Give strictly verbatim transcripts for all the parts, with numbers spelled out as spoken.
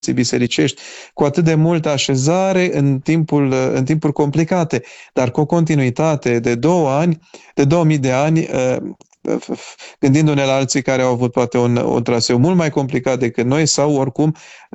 bisericești, cu atât de multă așezare în timpul, în timpuri complicate, dar cu o continuitate de două ani, de două mii de ani, gândindu-ne la alții care au avut poate un, un traseu mult mai complicat decât noi sau oricum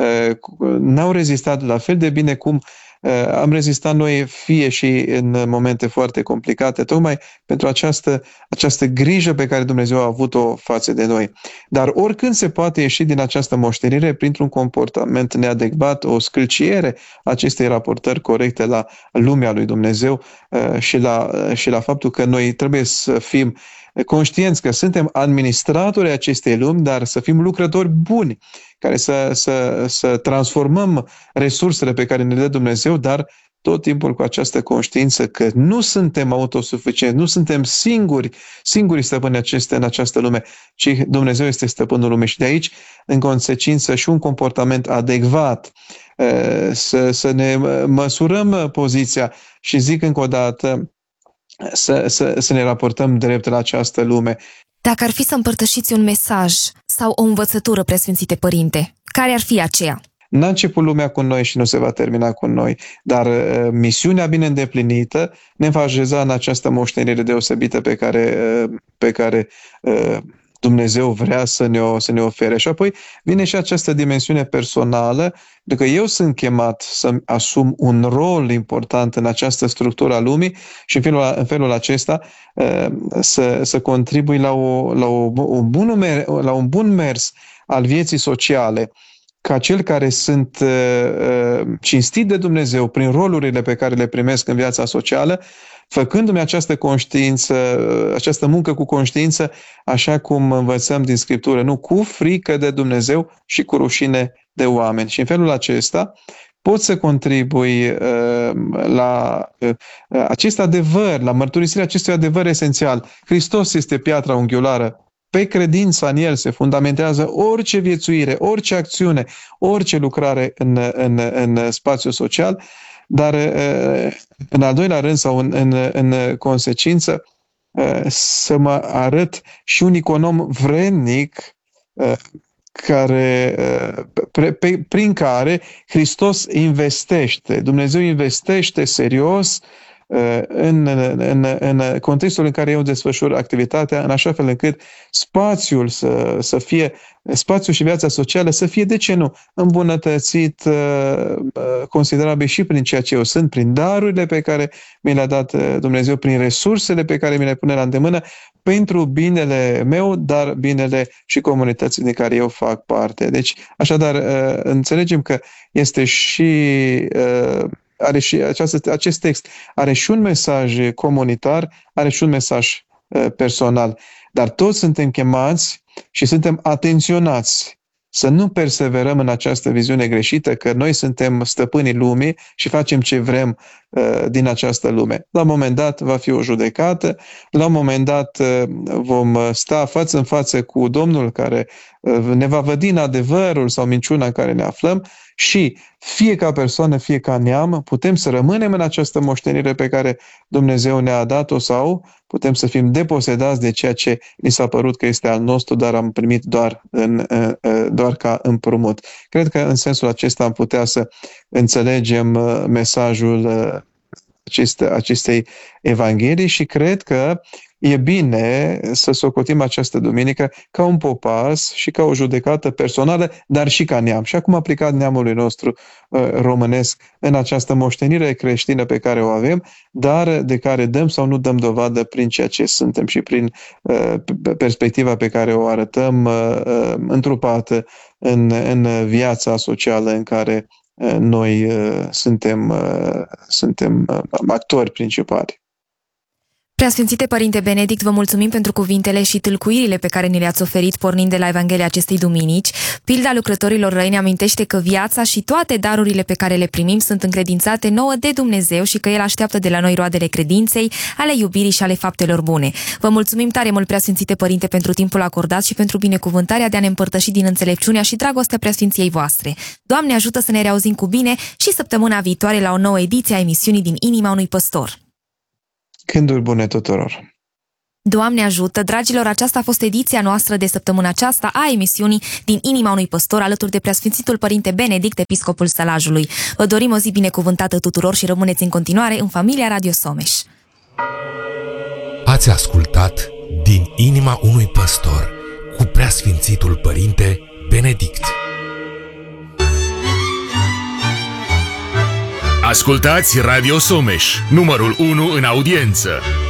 n-au rezistat la fel de bine cum am rezistat noi, fie și în momente foarte complicate, tocmai pentru această, această grijă pe care Dumnezeu a avut-o față de noi. Dar oricând se poate ieși din această moștenire printr-un comportament neadecvat, o scâlciere acestei raportări corecte la lumea lui Dumnezeu și la, și la faptul că noi trebuie să fim conștienți că suntem administratori acestei lumi, dar să fim lucrători buni, care să, să, să transformăm resursele pe care ne le dă Dumnezeu, dar tot timpul cu această conștiință că nu suntem autosuficienți, nu suntem singuri, singuri stăpâni aceste, în această lume, ci Dumnezeu este stăpânul lumii. Și de aici, în consecință, și un comportament adecvat, să, să ne măsurăm poziția și zic încă o dată, Să, să, să ne raportăm drept la această lume. Dacă ar fi să împărtășiți un mesaj sau o învățătură, Preasfințite Părinte, care ar fi aceea? N-a început lumea cu noi și nu se va termina cu noi, dar uh, misiunea bine îndeplinită ne va așeza în această moștenire deosebită pe care, uh, pe care uh, Dumnezeu vrea să ne, o, să ne ofere. Și apoi vine și această dimensiune personală, pentru că eu sunt chemat să asum un rol important în această structură a lumii și în felul, în felul acesta să, să contribui la, o, la, o, un bun, la un bun mers al vieții sociale, ca cel care sunt cinstit de Dumnezeu prin rolurile pe care le primesc în viața socială, făcându-mi această conștiință, această muncă cu conștiință, așa cum învățăm din Scriptură, nu cu frică de Dumnezeu și cu rușine de oameni. Și în felul acesta pot să contribui uh, la uh, acest adevăr, la mărturisirea acestui adevăr esențial. Hristos este piatra unghiulară. Pe credința în El se fundamentează orice viețuire, orice acțiune, orice lucrare în, în, în spațiul social, dar în al doilea rând sau în, în, în consecință să mă arăt și un econom vrednic care, prin care Hristos investește, Dumnezeu investește serios în, în, în contextul în care eu desfășur activitatea, în așa fel încât spațiul să, să fie, spațiul și viața socială să fie, de ce nu, îmbunătățit considerabil și prin ceea ce eu sunt, prin darurile pe care mi le-a dat Dumnezeu, prin resursele pe care mi le pune la îndemână, pentru binele meu, dar binele și comunității din care eu fac parte. Deci, așadar, înțelegem că este și are și această, acest text are și un mesaj comunitar, are și un mesaj uh, personal. Dar toți suntem chemați și suntem atenționați să nu perseverăm în această viziune greșită că noi suntem stăpânii lumii și facem ce vrem uh, din această lume. La un moment dat va fi o judecată, la un moment dat uh, vom sta față în față cu Domnul care uh, ne va vădi în adevărul sau minciuna în care ne aflăm și fie ca persoană, fie ca neam, putem să rămânem în această moștenire pe care Dumnezeu ne-a dat-o sau putem să fim deposedați de ceea ce ni s-a părut că este al nostru, dar am primit doar, în, doar ca împrumut. Cred că în sensul acesta am putea să înțelegem mesajul aceste, acestei Evanghelii și cred că e bine să socotim această duminică ca un popas și ca o judecată personală, dar și ca neam. Și acum aplicat neamului nostru uh, românesc în această moștenire creștină pe care o avem, dar de care dăm sau nu dăm dovadă prin ceea ce suntem și prin uh, perspectiva pe care o arătăm uh, uh, întrupată în, în viața socială în care uh, noi uh, suntem, uh, suntem uh, actori principali. Preasfințite Părinte Benedict, vă mulțumim pentru cuvintele și tâlcuirile pe care ni le-ați oferit pornind de la Evanghelia acestei duminici. Pilda lucrătorilor răi ne amintește că viața și toate darurile pe care le primim sunt încredințate nouă de Dumnezeu și că El așteaptă de la noi roadele credinței, ale iubirii și ale faptelor bune. Vă mulțumim tare mult, Preasfințite Părinte, pentru timpul acordat și pentru binecuvântarea de a ne împărtăși din înțelepciunea și dragostea Preasfinției voastre. Doamne ajută să ne reauzim cu bine și săptămâna viitoare la o nouă ediție a emisiunii Din Inima unui Păstor. Gânduri bune tuturor! Doamne ajută, dragilor, aceasta a fost ediția noastră de săptămâna aceasta a emisiunii Din inima unui păstor, alături de Preasfințitul Părinte Benedict, episcopul Sălajului. Vă dorim o zi binecuvântată tuturor și rămâneți în continuare în familia Radio Someș. Ați ascultat Din inima unui păstor cu Preasfințitul Părinte Benedict. Ascultați Radio Someș, numărul unu în audiență.